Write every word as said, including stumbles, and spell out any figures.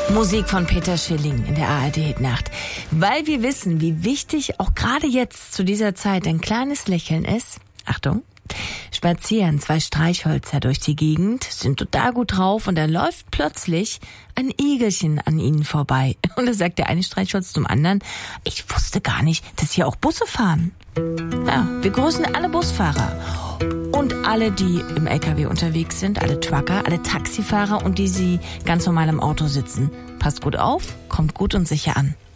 Musik von Peter Schilling in der A R D-Hitnacht. Weil wir wissen, wie wichtig auch gerade jetzt zu dieser Zeit ein kleines Lächeln ist. Achtung. Spazieren zwei Streichhölzer durch die Gegend, sind total gut drauf und da läuft plötzlich ein Igelchen an ihnen vorbei. Und da sagt der eine Streichholz zum anderen, ich wusste gar nicht, dass hier auch Busse fahren. Ja, wir grüßen alle Busfahrer und alle, die im L K W unterwegs sind, alle Trucker, alle Taxifahrer und die, die ganz normal im Auto sitzen. Passt gut auf, kommt gut und sicher an.